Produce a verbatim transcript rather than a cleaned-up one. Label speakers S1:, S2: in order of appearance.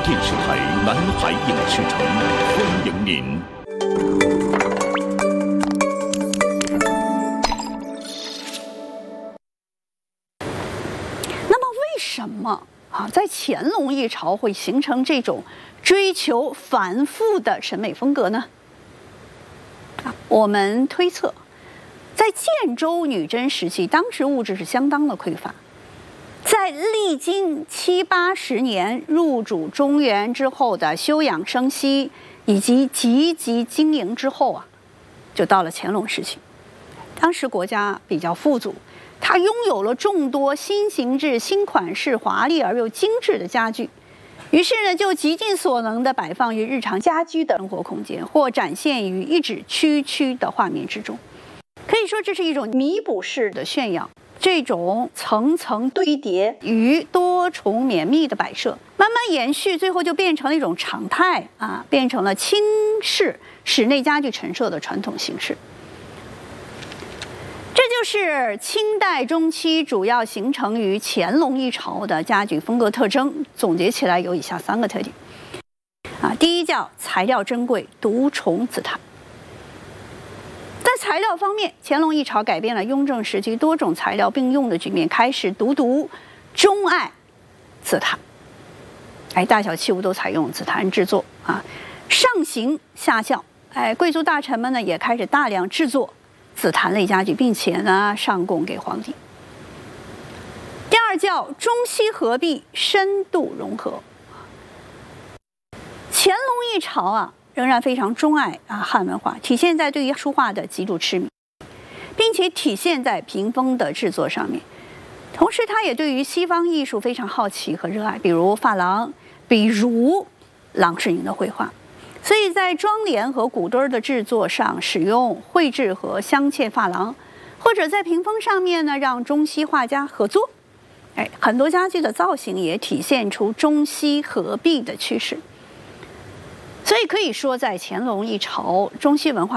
S1: 电视台南海影视城欢迎您。
S2: 那么，为什么啊，在乾隆一朝会形成这种追求繁复的审美风格呢？啊，我们推测，在建州女真时期，当时物质是相当的匮乏。在历经七八十年入主中原之后的休养生息以及积极经营之后啊，就到了乾隆时期。当时国家比较富足，它拥有了众多新形制、新款式、华丽而又精致的家具，于是呢，就极尽所能地摆放于日常家居的生活空间，或展现于一指区区的画面之中。可以说，这是一种弥补式的炫耀。这种层层堆叠与多重绵密的摆设，慢慢延续，最后就变成了一种常态啊，变成了清式室内家具陈设的传统形式。这就是清代中期主要形成于乾隆一朝的家具风格特征。总结起来有以下三个特点啊，第一叫材料珍贵，独宠紫檀。在材料方面，乾隆一朝改变了雍正时期多种材料并用的局面，开始独独钟爱紫檀。哎，大小器物都采用紫檀制作啊，上行下效。哎，贵族大臣们呢也开始大量制作紫檀类家具，并且呢上贡给皇帝。第二叫中西合璧，深度融合。乾隆一朝啊，仍然非常钟爱啊汉文化，体现在对于书画的极度痴迷，并且体现在屏风的制作上面。同时，他也对于西方艺术非常好奇和热爱，比如珐琅，比如郎世宁的绘画。所以在窗帘和骨墩的制作上，使用绘制和镶嵌珐琅，或者在屏风上面呢，让中西画家合作。哎，很多家具的造型也体现出中西合璧的趋势。所以可以说，在乾隆一朝，中西文化